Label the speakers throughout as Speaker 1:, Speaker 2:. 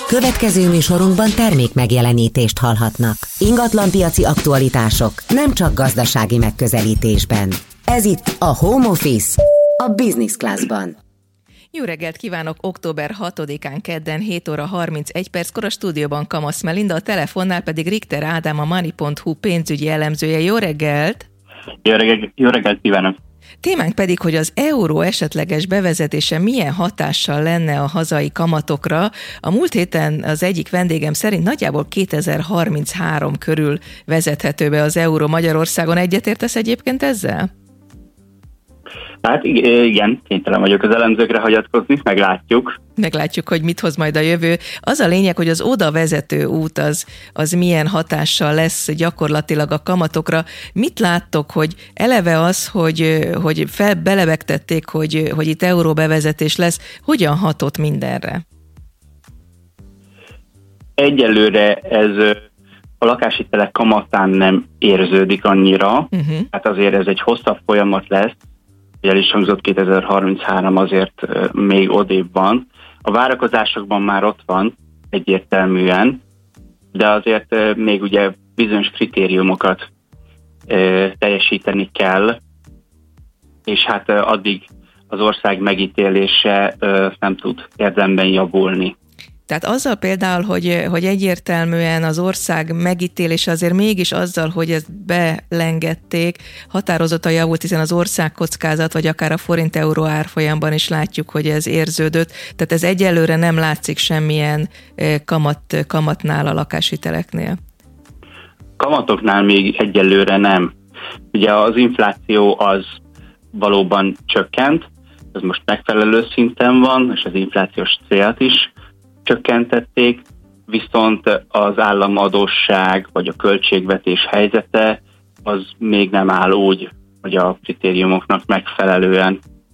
Speaker 1: Következő műsorunkban termék megjelenítést hallhatnak. Ingatlanpiaci aktualitások nem csak gazdasági megközelítésben. Ez itt a Home Office, a Business Classban.
Speaker 2: Jó reggelt kívánok! Október 6-án kedden 7 óra 31 perckor a stúdióban Kamasz Melinda, a telefonnál pedig Richter Ádám, a Money.hu pénzügyi elemzője. Jó reggelt!
Speaker 3: Jó reggelt kívánok!
Speaker 2: Témánk pedig, hogy az euró esetleges bevezetése milyen hatással lenne a hazai kamatokra. A múlt héten az egyik vendégem szerint nagyjából 2033 körül vezethető be az euró Magyarországon. Egyetértesz egyébként ezzel?
Speaker 3: Hát igen, kénytelen vagyok az elemzőkre hagyatkozni, meglátjuk.
Speaker 2: Meglátjuk, hogy mit hoz majd a jövő. Az a lényeg, hogy az oda vezető út az milyen hatással lesz gyakorlatilag a kamatokra. Mit láttok, hogy eleve az, hogy belebegtették, hogy itt euró bevezetés lesz, hogyan hatott mindenre?
Speaker 3: Egyelőre ez a lakáshitelek kamatán nem érződik annyira, hát azért ez egy hosszabb folyamat lesz. El is hangzott, 2033 azért még odébb van. A várakozásokban már ott van egyértelműen, de azért még ugye bizonyos kritériumokat teljesíteni kell, és hát addig az ország megítélése nem tud érdemben javulni.
Speaker 2: Tehát azzal például, hogy egyértelműen az ország megítélése azért mégis azzal, hogy ezt belengedték, határozottan javult, hiszen az országkockázat, vagy akár a forint-euró árfolyamban is látjuk, hogy ez érződött. Tehát ez egyelőre nem látszik semmilyen kamatnál a lakáshiteleknél.
Speaker 3: Kamatoknál még egyelőre nem. Ugye az infláció az valóban csökkent, ez most megfelelő szinten van, és az inflációs célt is csökkentették, viszont az államadósság vagy a költségvetés helyzete az még nem áll úgy, hogy a kritériumoknak megfelelően.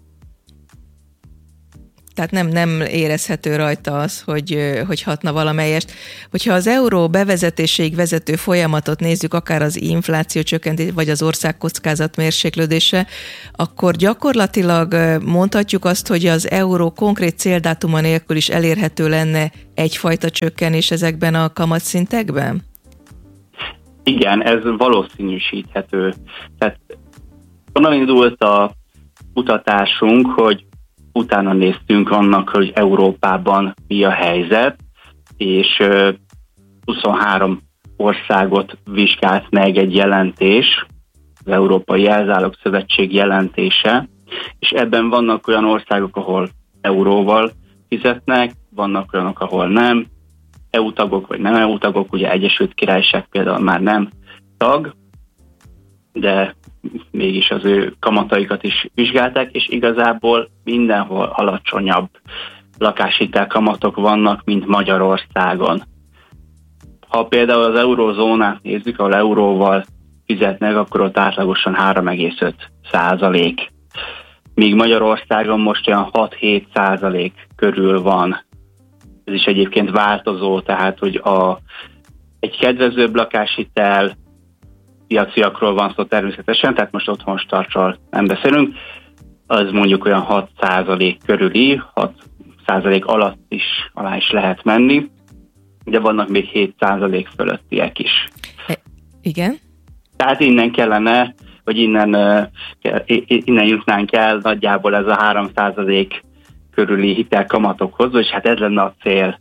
Speaker 2: Tehát nem érezhető rajta az, hogy hatna valamelyest. Hogyha az euró bevezetéséig vezető folyamatot nézzük, akár az infláció csökkentés, vagy az országkockázat mérséklődése, akkor gyakorlatilag mondhatjuk azt, hogy az euró konkrét céldátuma nélkül is elérhető lenne egyfajta csökkenés ezekben a kamatszintekben?
Speaker 3: Igen, ez valószínűsíthető. Tehát onnan indult a kutatásunk, hogy utána néztünk annak, hogy Európában mi a helyzet, és 23 országot vizsgált meg egy jelentés, az Európai Jelzálog Szövetség jelentése, és ebben vannak olyan országok, ahol euróval fizetnek, vannak olyanok, ahol nem, EU tagok vagy nem EU tagok, ugye Egyesült Királyság például már nem tag, de mégis az ő kamataikat is vizsgálták, és igazából mindenhol alacsonyabb lakáshitel kamatok vannak, mint Magyarországon. Ha például az eurózónát nézzük, ahol euróval fizetnek, akkor ott átlagosan 3,5%. Míg Magyarországon most olyan 6-7% körül van. Ez is egyébként változó, tehát hogy egy kedvezőbb lakáshitel, piaciakról van szó természetesen, tehát most otthonos tartsal nem beszélünk, az mondjuk olyan 6% körüli, 6% alá is lehet menni, de vannak még 7% fölöttiek is.
Speaker 2: Igen.
Speaker 3: Tehát innen kellene, vagy innen jutnánk el nagyjából ez a 3% körüli hitelkamatokhoz, és hát ez lenne a cél.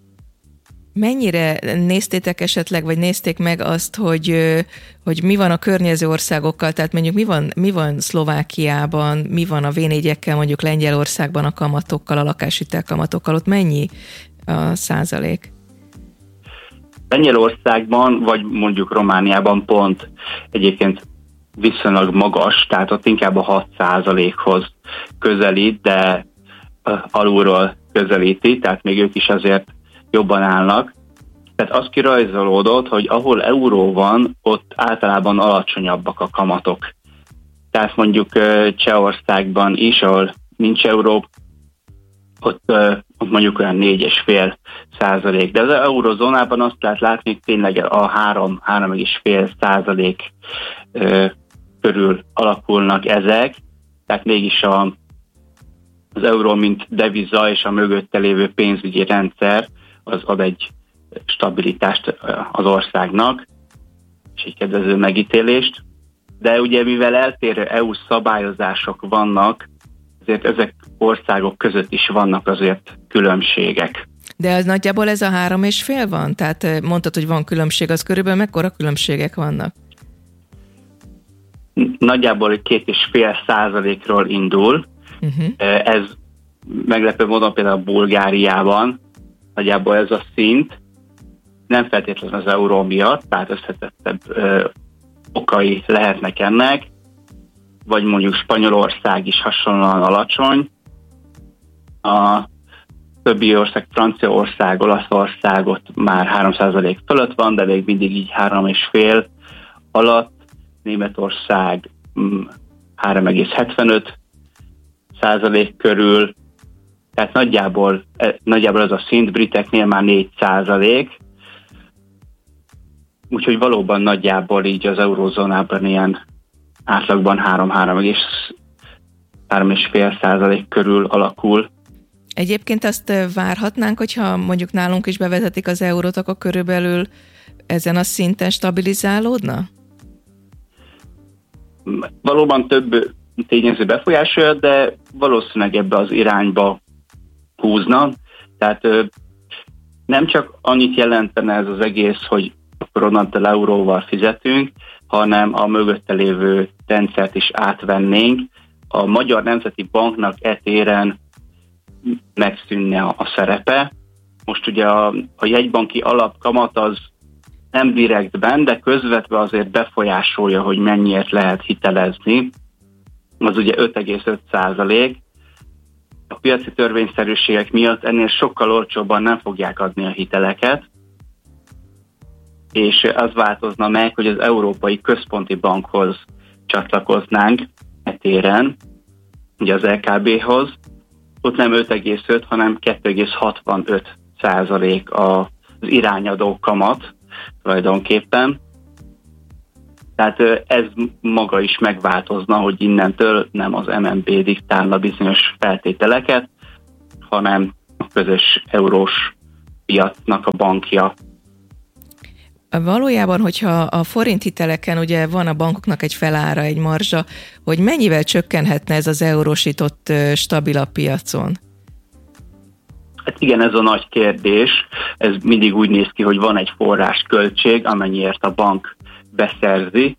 Speaker 2: Mennyire néztétek esetleg, vagy nézték meg azt, hogy mi van a környező országokkal, tehát mondjuk mi van Szlovákiában, mi van a V4-ekkel, mondjuk Lengyelországban a kamatokkal, a lakáshitel kamatokkal, ott mennyi a százalék?
Speaker 3: Lengyelországban, vagy mondjuk Romániában pont egyébként viszonylag magas, tehát ott inkább a 6%-hoz közelít, de alulról közelíti, tehát még ők is azért jobban állnak. Tehát az kirajzolódott, hogy ahol euró van, ott általában alacsonyabbak a kamatok. Tehát mondjuk Csehországban is, ahol nincs euró, ott mondjuk olyan 4,5%. De az eurozónában azt lehet látni, hogy tényleg a 3,5% körül alakulnak ezek, tehát mégis az euró, mint deviza és a mögötte lévő pénzügyi rendszer, az ad egy stabilitást az országnak, és egy kedvező megítélést. De ugye mivel eltérő EU szabályozások vannak, ezért ezek országok között is vannak azért különbségek.
Speaker 2: De az nagyjából ez a 3,5 van? Tehát mondtad, hogy van különbség, az körülbelül mekkora különbségek vannak?
Speaker 3: Nagyjából 2,5%-ról indul. Ez meglepő módon például Bulgáriában nagyjából ez a szint, nem feltétlenül az euró miatt, tehát összetettebb okai lehetnek ennek, vagy mondjuk Spanyolország is hasonlóan alacsony. A többi ország, Franciaország, Olaszországot már 3% fölött van, de még mindig így 3,5 alatt. Németország 3,75% körül, tehát nagyjából az a szint, briteknél már 4%, úgyhogy valóban nagyjából így az eurózónában ilyen átlagban 3,5% körül alakul.
Speaker 2: Egyébként azt várhatnánk, hogyha mondjuk nálunk is bevezetik az eurót, akkor körülbelül ezen a szinten stabilizálódna?
Speaker 3: Valóban több tényező befolyásolja, de valószínűleg ebbe az irányba húzna. Tehát nem csak annyit jelentene ez az egész, hogy akkor onnantól euróval fizetünk, hanem a mögötte lévő rendszert is átvennénk. A Magyar Nemzeti Banknak téren megszűnne a szerepe. Most ugye a jegybanki alapkamat az nem direktben, de közvetve azért befolyásolja, hogy mennyiért lehet hitelezni. Az ugye 5,5%. A piaci törvényszerűségek miatt ennél sokkal olcsóbban nem fogják adni a hiteleket, és az változna meg, hogy az Európai Központi Bankhoz csatlakoznánk téren, ugye az LKB-hoz. Ott nem 5,5, hanem 2,65% az irányadó kamat tulajdonképpen. Tehát ez maga is megváltozna, hogy innentől nem az MNB diktálna bizonyos feltételeket, hanem a közös eurós piacnak a bankja.
Speaker 2: Valójában, hogyha a forint hiteleken ugye van a bankoknak egy felára, egy marzsa, hogy mennyivel csökkenhetne ez az eurósított stabilabb piacon?
Speaker 3: Hát igen, ez a nagy kérdés. Ez mindig úgy néz ki, hogy van egy forrásköltség, amennyiért a bank beszerzi.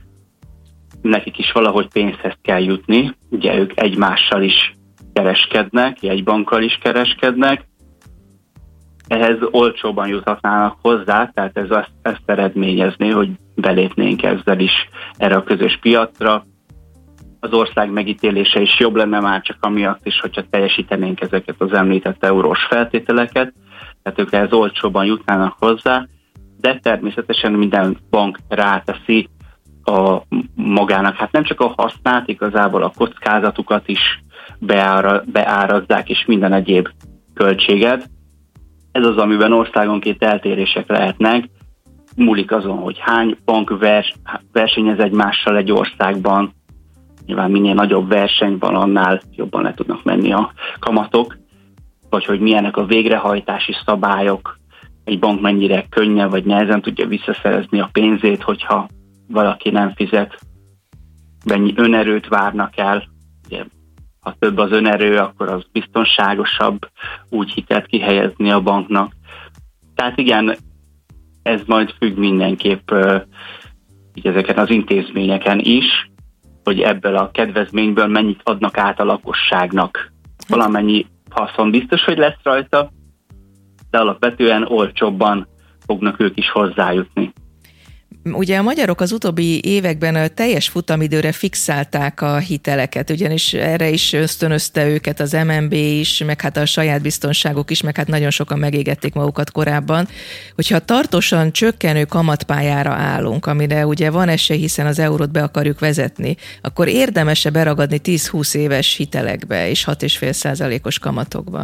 Speaker 3: Nekik is valahogy pénzhez kell jutni. Ugye ők egymással is kereskednek, egy bankkal is kereskednek. Ehhez olcsóban juthatnának hozzá, tehát ez ezt eredményezné, hogy belépnénk ezzel is erre a közös piacra. Az ország megítélése is jobb lenne már csak amiatt is, hogyha teljesítenénk ezeket az említett eurós feltételeket, tehát ők ehhez olcsóban jutnának hozzá, de természetesen minden bank ráteszi a magának, hát nem csak a hasznát, igazából a kockázatukat is beárazzák, és minden egyéb költséget. Ez az, amiben országonként eltérések lehetnek. Múlik azon, hogy hány bank versenyez egymással egy országban. Nyilván minél nagyobb verseny van, annál jobban le tudnak menni a kamatok, vagy hogy milyenek a végrehajtási szabályok, egy bank mennyire könnyen vagy nehezen tudja visszaszerezni a pénzét, hogyha valaki nem fizet, mennyi önerőt várnak el. Ugye, ha több az önerő, akkor az biztonságosabb úgy hitelt kihelyezni a banknak. Tehát igen, ez majd függ mindenképp így ezeken az intézményeken is, hogy ebből a kedvezményből mennyit adnak át a lakosságnak. Valamennyi haszon biztos, hogy lesz rajta, de alapvetően olcsóbban fognak ők is hozzájutni.
Speaker 2: Ugye a magyarok az utóbbi években a teljes futamidőre fixálták a hiteleket, ugyanis erre is ösztönözte őket az MNB is, meg hát a saját biztonságuk is, meg hát nagyon sokan megégették magukat korábban, hogyha tartósan csökkenő kamatpályára állunk, amire ugye van esély, hiszen az eurót be akarjuk vezetni, akkor érdemes-e beragadni 10-20 éves hitelekbe és 6,5%-os kamatokba?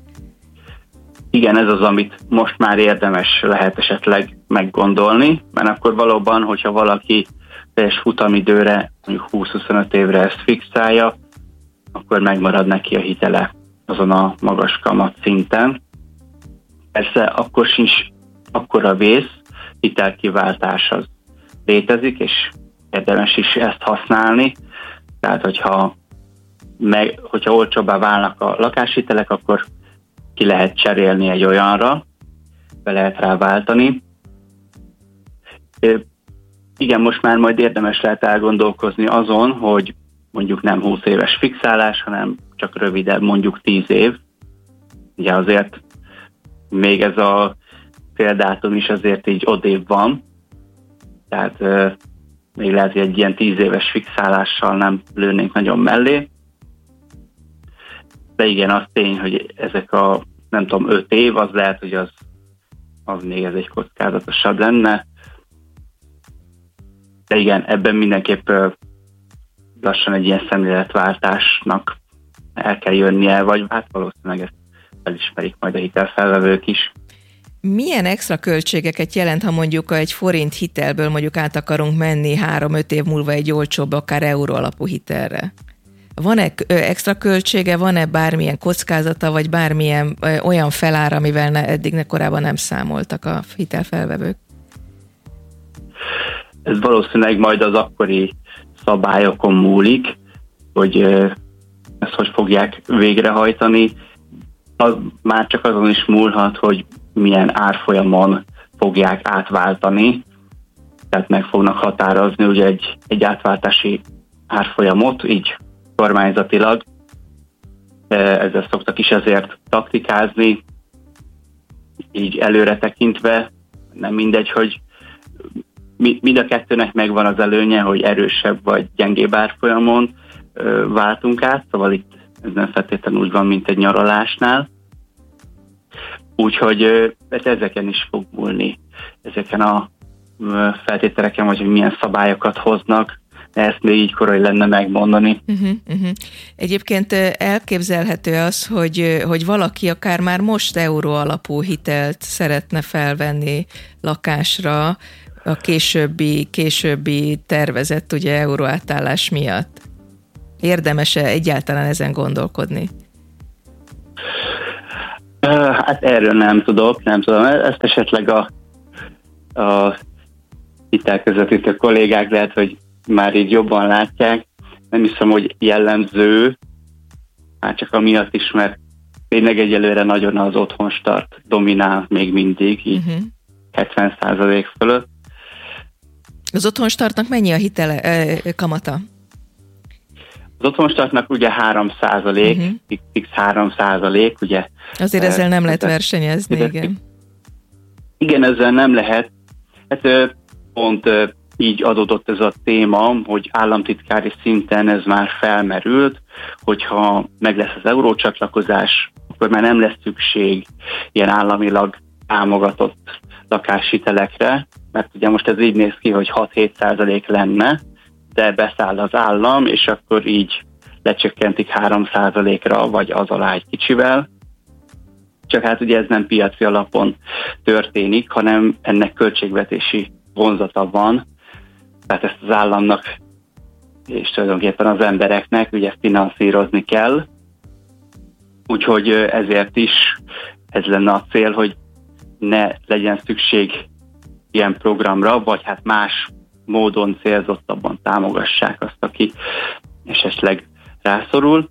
Speaker 3: Igen, ez az, amit most már érdemes lehet esetleg meggondolni, mert akkor valóban, hogyha valaki teljes futamidőre, mondjuk 20-25 évre ezt fixálja, akkor megmarad neki a hitele azon a magas kamat szinten. Persze akkor sincs akkora vész, hitelkiváltás az létezik, és érdemes is ezt használni. Tehát, hogyha olcsóbbá válnak a lakáshitelek, akkor ki lehet cserélni egy olyanra, be lehet rá váltani. Igen, most már majd érdemes lehet elgondolkozni azon, hogy mondjuk nem 20 éves fixálás, hanem csak rövidebb, mondjuk 10 év. Ugye azért még ez a céldátum is azért így odébb van, tehát még lehet, hogy egy ilyen 10 éves fixálással nem lőnénk nagyon mellé. De igen, az tény, hogy ezek a, nem tudom, 5 év, az lehet, hogy az még ez egy kockázatosabb lenne. De igen, ebben mindenképp lassan egy ilyen szemléletváltásnak el kell jönnie, vagy hát valószínűleg ezt felismerik majd a hitelfelvevők is.
Speaker 2: Milyen extra költségeket jelent, ha mondjuk egy forint hitelből mondjuk át akarunk menni 3-5 év múlva egy olcsóbb, akár euró alapú hitelre? Van-e extra költsége, van-e bármilyen kockázata, vagy bármilyen olyan felár, amivel eddig korábban nem számoltak a hitelfelvevők?
Speaker 3: Ez valószínűleg majd az akkori szabályokon múlik, hogy ezt hogy fogják végrehajtani. Az már csak azon is múlhat, hogy milyen árfolyamon fogják átváltani, tehát meg fognak határozni ugye egy átváltási árfolyamot, így kormányzatilag. Ezzel szoktak is ezért taktikázni, így előre tekintve. Nem mindegy, hogy mind a kettőnek megvan az előnye, hogy erősebb vagy gyengébb árfolyamon váltunk át, szóval itt ez nem feltétlenül úgy van, mint egy nyaralásnál. Úgyhogy ezeken is fog múlni, ezeken a feltételeken, vagy hogy milyen szabályokat hoznak, ezt még így korai lenne megmondani.
Speaker 2: Egyébként elképzelhető az, hogy valaki akár már most euró alapú hitelt szeretne felvenni lakásra a későbbi tervezett ugye euróátállás miatt. Érdemes-e egyáltalán ezen gondolkodni?
Speaker 3: Hát erről nem tudom. Ezt esetleg a hitelközvetítő kollégák lehet, hogy már így jobban látják. Nem hiszem, hogy jellemző, már csak amiatt is, mert tényleg egyelőre nagyon az otthonstart dominál még mindig, így 70% fölött.
Speaker 2: Az otthonstartnak mennyi a hitele kamata?
Speaker 3: Az otthonstartnak ugye 3%, fix 3%, ugye.
Speaker 2: Azért ezzel nem lehet versenyezni, igen.
Speaker 3: Igen, ezzel nem lehet. Hát pont így adódott ez a téma, hogy államtitkári szinten ez már felmerült, hogyha meg lesz az eurócsatlakozás, akkor már nem lesz szükség ilyen államilag támogatott lakáshitelekre, mert ugye most ez így néz ki, hogy 6-7% lenne, de beszáll az állam, és akkor így lecsökkentik 3%-ra, vagy az alá egy kicsivel. Csak hát ugye ez nem piaci alapon történik, hanem ennek költségvetési vonzata van, tehát ezt az államnak és tulajdonképpen az embereknek ugye finanszírozni kell. Úgyhogy ezért is ez lenne a cél, hogy ne legyen szükség ilyen programra, vagy hát más módon célzottabban támogassák azt, aki esetleg rászorul.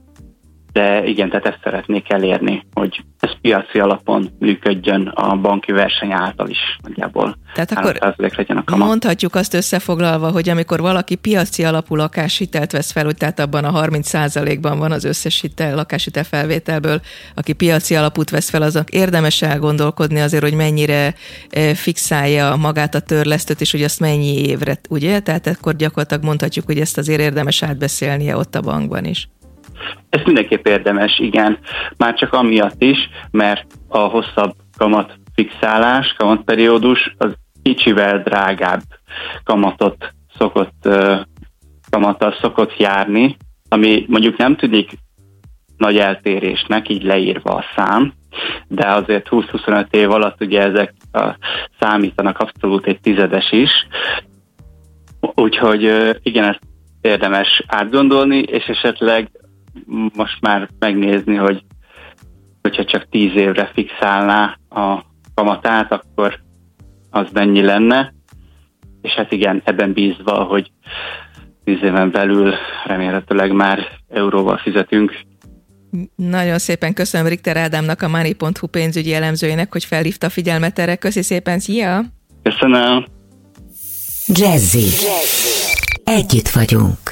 Speaker 3: De igen, tehát ezt szeretnék elérni, hogy ez piaci alapon működjön a banki verseny által is nagyjából.
Speaker 2: Tehát akkor
Speaker 3: legyen a kamat.
Speaker 2: Mondhatjuk azt összefoglalva, hogy amikor valaki piaci alapú lakáshitelt vesz fel, úgy tehát abban a 30%-ban van az összes lakáshitel felvételből, aki piaci alapút vesz fel, azok érdemes elgondolkodni azért, hogy mennyire fixálja magát a törlesztőt, és hogy azt mennyi évre, ugye? Tehát akkor gyakorlatilag mondhatjuk, hogy ezt azért érdemes átbeszélnie ott a bankban is.
Speaker 3: Ez mindenképp érdemes, igen. Már csak amiatt is, mert a hosszabb kamatfixálás, kamatperiódus az kicsivel drágább kamattal szokott járni, ami mondjuk nem tűnik nagy eltérésnek, így leírva a szám, de azért 20-25 év alatt ugye ezek számítanak abszolút egy tizedes is. Úgyhogy igen, ezt érdemes átgondolni, és esetleg most már megnézni, hogy hogyha csak 10 évre fixálná a kamatát, akkor az mennyi lenne. És hát igen, ebben bízva, hogy 10 éven belül remélhetőleg már euróval fizetünk.
Speaker 2: Nagyon szépen köszönöm Richter Ádámnak, a Money.hu pénzügyi elemzőjének, hogy felhívta a figyelmet erre. Köszi szépen, szia!
Speaker 3: Köszönöm!
Speaker 1: Jazzy. Együtt vagyunk.